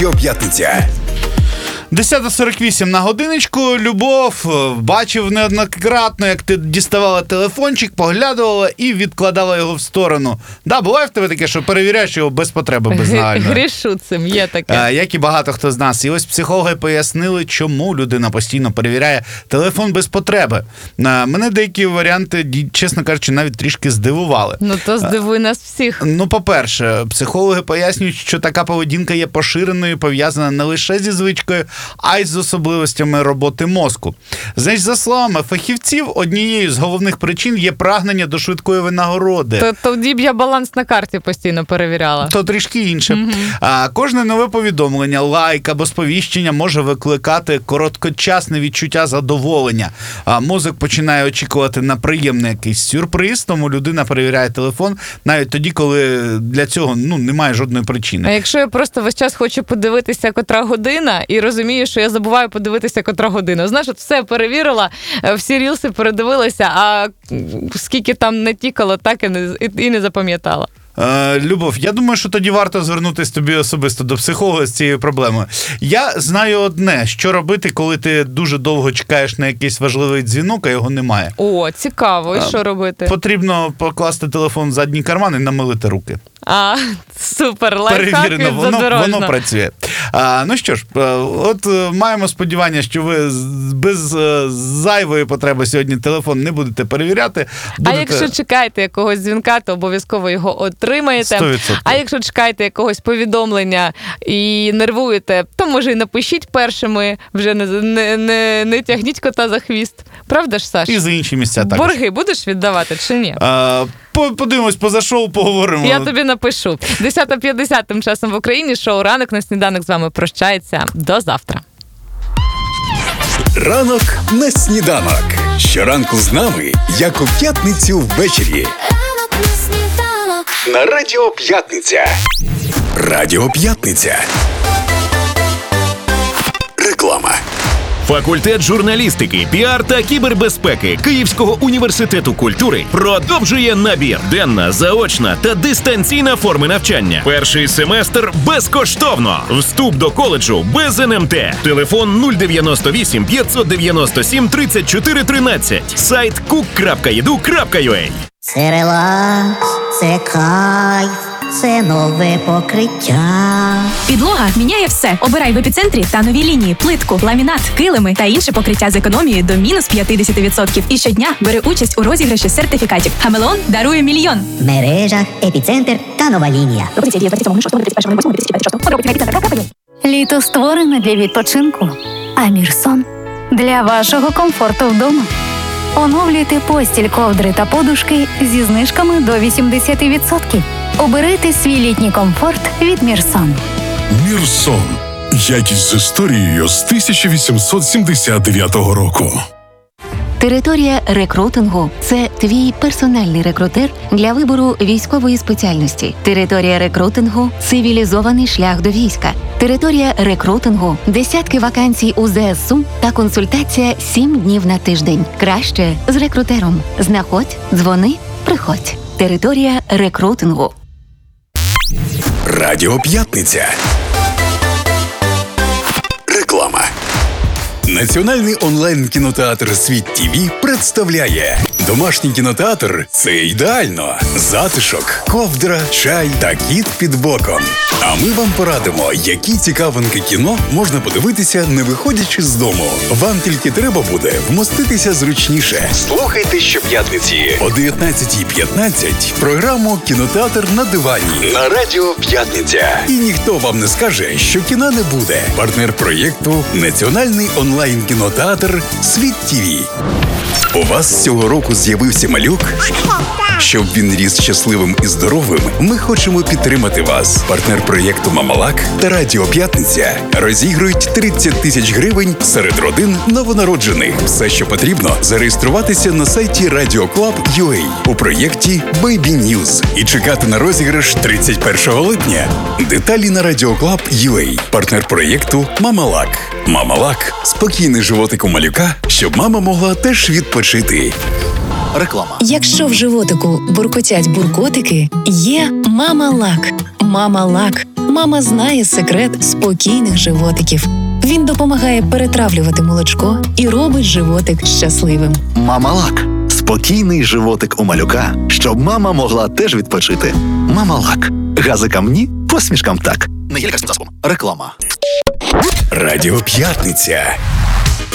Радіо П'ятниця. 10:48 на годиночку. Любов, бачив неоднократно, як ти діставала телефончик, поглядувала і відкладала його в сторону. Да, буває в тебе таке, що перевіряєш його без потреби, без нагальної? Грішу цим, є таке. Як і багато хто з нас. І ось психологи пояснили, чому людина постійно перевіряє телефон без потреби. Мене деякі варіанти, чесно кажучи, навіть трішки здивували. Ну то здивуй нас всіх. Ну, по-перше, психологи пояснюють, що така поведінка є поширеною, пов'язана не лише зі звичкою, а й з особливостями роботи мозку. Значить, за словами фахівців, однією з головних причин є прагнення до швидкої винагороди. Тоді б я баланс на карті постійно перевіряла. То трішки інше. Кожне нове повідомлення, лайк або сповіщення може викликати короткочасне відчуття задоволення. Мозок починає очікувати на приємний якийсь сюрприз, тому людина перевіряє телефон навіть тоді, коли для цього немає жодної причини. А якщо я просто весь час хочу подивитися, котра година, і розумію, що я забуваю подивитися, котра година. Знаєш, от все перевірила, всі рілси передивилася, а скільки там не тікало, так і не запам'ятала. Любов, я думаю, що тоді варто звернутися тобі особисто до психолога з цією проблемою. Я знаю одне, що робити, коли ти дуже довго чекаєш на якийсь важливий дзвінок, а його немає. О, цікаво. І що робити? Потрібно покласти телефон в задній карман і намилити руки. Супер, лайфхак від Задорожного. Воно працює. Ну що ж, от маємо сподівання, що ви без зайвої потреби сьогодні телефон не будете перевіряти. А якщо чекаєте якогось дзвінка, то обов'язково його отримаєте. 100%. А якщо чекаєте якогось повідомлення і нервуєте, то може і напишіть першими, вже не тягніть кота за хвіст. Правда ж, Саш? І за інші місця також. Борги будеш віддавати чи ні? Подивимось поза шоу, поговоримо. Я тобі напишу. 10:50 тим часом в Україні. Шоу «Ранок на сніданок» з вами прощається. До завтра. Ранок на сніданок. Щоранку з нами, як у п'ятницю ввечері. На Радіо П'ятниця. Радіо П'ятниця. Реклама. Факультет журналістики, піар та кібербезпеки Київського університету культури продовжує набір. Денна, заочна та дистанційна форми навчання. Перший семестр безкоштовно. Вступ до коледжу без НМТ. Телефон 098 597 34 13. Сайт cook.edu.ua. Це релакс, це кайф, це нове покриття. Підлога міняє все. Обирай в епіцентрі та нові лінії, плитку, ламінат, килими та інше покриття з економією до мінус 50%. І щодня бери участь у розіграші сертифікатів. Хамелеон дарує мільйон. В мережах «Епіцентр» та «Нова лінія». Літо створене для відпочинку, а Мірсон – для вашого комфорту вдома. Оновлюйте постіль, ковдри та подушки зі знижками до 80%. Оберите свій літній комфорт від Мірсон. Мірсон. Якість з історією з 1879 року. Територія рекрутингу – це твій персональний рекрутер для вибору військової спеціальності. Територія рекрутингу – цивілізований шлях до війська. Територія рекрутингу – десятки вакансій у ЗСУ та консультація 7 днів на тиждень. Краще з рекрутером. Знаходь, дзвони, приходь. Територія рекрутингу. Радіо П'ятниця. Реклама. Національний онлайн-кінотеатр «Світ ТІВІ» представляє домашній кінотеатр – це ідеально. Затишок, ковдра, чай та кіт під боком. А ми вам порадимо, які цікавинки кіно можна подивитися, не виходячи з дому. Вам тільки треба буде вмоститися зручніше. Слухайте щоп'ятниці о 19:15 програму «Кінотеатр на дивані» на Радіо П'ятниця. І ніхто вам не скаже, що кіна не буде. Партнер проєкту – Національний онлайн-кінотеатр «Світ ТІВІ». У вас цього року з'явився малюк? Щоб він ріс щасливим і здоровим, ми хочемо підтримати вас. Партнер проєкту «Мамалак» та Радіо П'ятниця розігрують 30 тисяч гривень серед родин новонароджених. Все, що потрібно, зареєструватися на сайті RadioClub.ua у проєкті Baby News і чекати на розіграш 31 липня. Деталі на RadioClub.ua. Партнер проєкту «Мамалак». «Мамалак» – спокійний животик у малюка, щоб мама могла теж відпочити. Реклама. Якщо в животику буркотять буркотики, є Мамалак. Мамалак Мама знає секрет спокійних животиків. Він допомагає перетравлювати молочко і робить животик щасливим. Мамалак. Спокійний животик у малюка, щоб мама могла теж відпочити. Мамалак. Газикам ні, посмішкам так. Не є лікарським засобом. Реклама. Радіо П'ятниця.